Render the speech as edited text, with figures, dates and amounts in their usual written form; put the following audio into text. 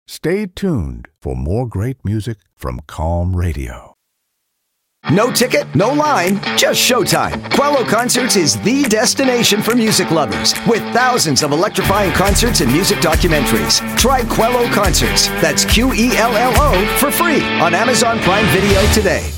Stay tuned for more great music from Calm Radio. No ticket, no line, just showtime. Quello Concerts is the destination for music lovers, with thousands of electrifying concerts and music documentaries. Try Quello Concerts, that's Quello, for free on Amazon Prime Video today.